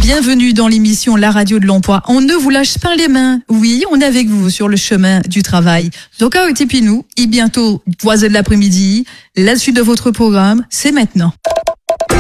Bienvenue dans l'émission La Radio de l'Emploi. On ne vous lâche pas les mains. Oui, on est avec vous sur le chemin du travail. Zoka Otipinou, et bientôt, voisin de l'après-midi. La suite de votre programme, c'est maintenant.